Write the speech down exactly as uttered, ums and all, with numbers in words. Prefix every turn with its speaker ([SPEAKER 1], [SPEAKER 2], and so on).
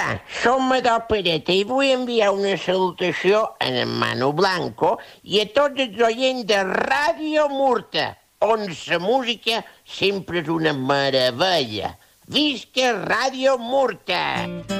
[SPEAKER 1] Hola, som Madó Pereta i vull enviar una salutació a en Manu Blanco i a tots els oients de Ràdio Murta, on la música sempre és una meravella. Visca Ràdio Murta!